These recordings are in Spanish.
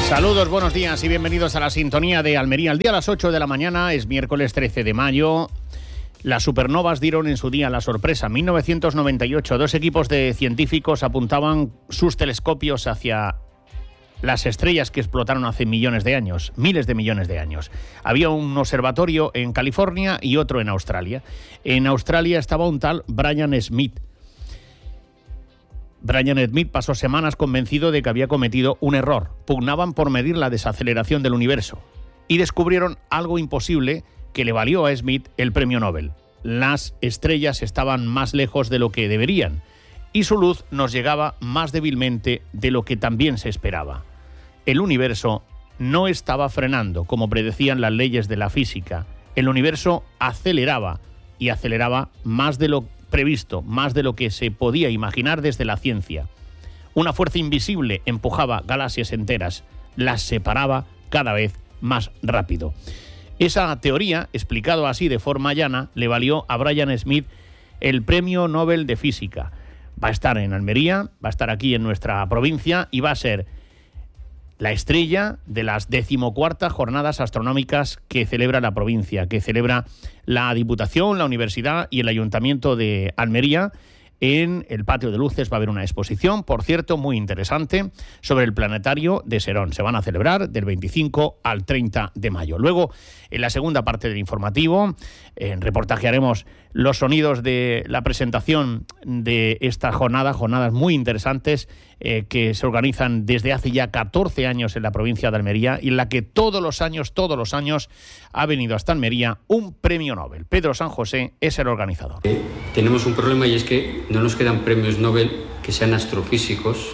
Saludos, buenos días y bienvenidos a la sintonía de Almería. El día a las 8 de la mañana es miércoles 13 de mayo. Las supernovas dieron en su día la sorpresa. En 1998, dos equipos de científicos apuntaban sus telescopios hacia las estrellas que explotaron hace millones de años, miles de millones de años. Había un observatorio en California y otro en Australia. En Australia estaba un tal Brian Smith. Brian Smith pasó semanas convencido de que había cometido un error. Pugnaban por medir la desaceleración del universo y descubrieron algo imposible que le valió a Smith el premio Nobel. Las estrellas estaban más lejos de lo que deberían y su luz nos llegaba más débilmente de lo que también se esperaba. El universo no estaba frenando, como predecían las leyes de la física. El universo aceleraba y aceleraba más de lo previsto, más de lo que se podía imaginar desde la ciencia. Una fuerza invisible empujaba galaxias enteras, las separaba cada vez más rápido. Esa teoría, explicado así de forma llana, le valió a Brian Smith el Premio Nobel de Física. Va a estar en Almería, va a estar aquí en nuestra provincia y va a ser la estrella de las 14ª Jornadas Astronómicas que celebra la provincia, que celebra la Diputación, la Universidad y el Ayuntamiento de Almería. En el Patio de Luces va a haber una exposición, por cierto, muy interesante, sobre el planetario de Serón. Se van a celebrar del 25 al 30 de mayo. Luego, en la segunda parte del informativo, reportajearemos los sonidos de la presentación de esta jornada, jornadas muy interesantes que se organizan desde hace ya 14 años en la provincia de Almería y en la que todos los años ha venido hasta Almería un premio Nobel. Pedro San José es el organizador. Tenemos un problema y es que no nos quedan premios Nobel que sean astrofísicos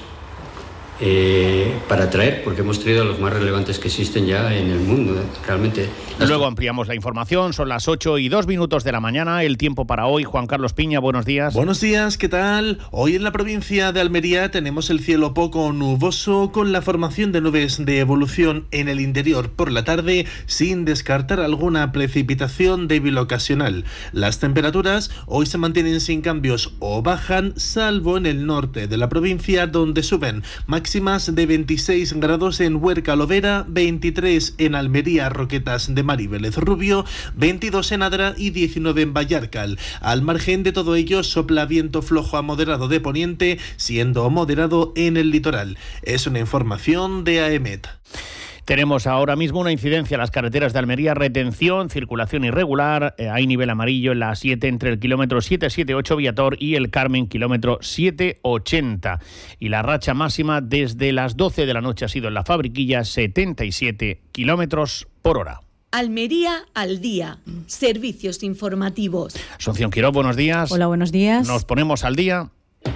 para traer, porque hemos traído a los más relevantes que existen ya en el mundo, realmente. Luego ampliamos la información, son las 8:02 de la mañana, el tiempo para hoy. Juan Carlos Piña, buenos días. Buenos días, ¿qué tal? Hoy en la provincia de Almería tenemos el cielo poco nuboso, con la formación de nubes de evolución en el interior por la tarde, sin descartar alguna precipitación débil ocasional. Las temperaturas hoy se mantienen sin cambios o bajan, salvo en el norte de la provincia, donde suben máximas de 26 grados en Huerca Lovera, 23 en Almería Roquetas de Mar y Vélez Rubio, 22 en Adra y 19 en Vallarcal. Al margen de todo ello, sopla viento flojo a moderado de poniente, siendo moderado en el litoral. Es una información de AEMET. Tenemos ahora mismo una incidencia en las carreteras de Almería, retención, circulación irregular, hay nivel amarillo en la 7 entre el kilómetro 778 Viator y el Carmen, kilómetro 780. Y la racha máxima desde las 12 de la noche ha sido en la Fabriquilla, 77 kilómetros por hora. Almería al día. Servicios informativos. Asunción Quiró, buenos días. Hola, buenos días. Nos ponemos al día.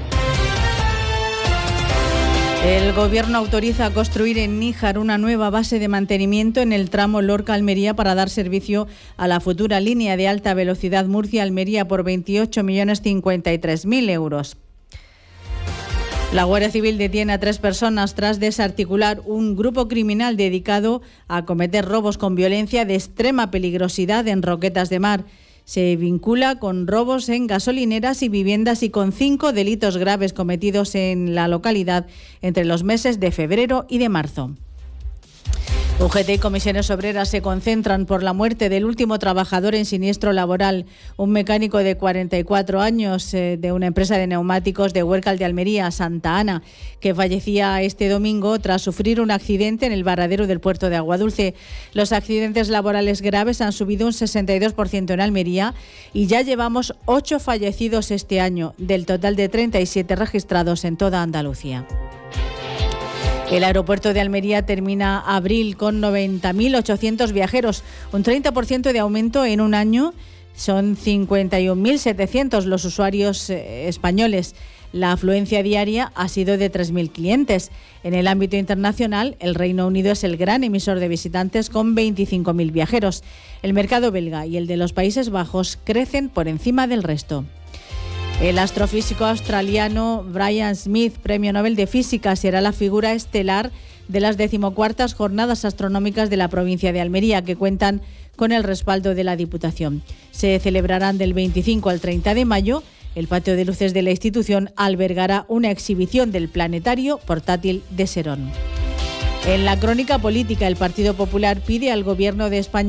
El Gobierno autoriza construir en Níjar una nueva base de mantenimiento en el tramo Lorca-Almería para dar servicio a la futura línea de alta velocidad Murcia-Almería por 28.053.000 euros. La Guardia Civil detiene a 3 personas tras desarticular un grupo criminal dedicado a cometer robos con violencia de extrema peligrosidad en Roquetas de Mar. Se vincula con robos en gasolineras y viviendas y con 5 delitos graves cometidos en la localidad entre los meses de febrero y de marzo. UGT y comisiones obreras se concentran por la muerte del último trabajador en siniestro laboral, un mecánico de 44 años de una empresa de neumáticos de Huércal de Almería, Santa Ana, que fallecía este domingo tras sufrir un accidente en el varadero del puerto de Aguadulce. Los accidentes laborales graves han subido un 62% en Almería y ya llevamos 8 fallecidos este año, del total de 37 registrados en toda Andalucía. El aeropuerto de Almería termina abril con 90.800 viajeros, un 30% de aumento en un año. Son 51.700 los usuarios españoles. La afluencia diaria ha sido de 3.000 clientes. En el ámbito internacional, el Reino Unido es el gran emisor de visitantes con 25.000 viajeros. El mercado belga y el de los Países Bajos crecen por encima del resto. El astrofísico australiano Brian Smith, Premio Nobel de Física, será la figura estelar de las 14ª Jornadas Astronómicas de la provincia de Almería, que cuentan con el respaldo de la Diputación. Se celebrarán del 25 al 30 de mayo. El patio de luces de la institución albergará una exhibición del planetario portátil de Serón. En la crónica política, el Partido Popular pide al Gobierno de España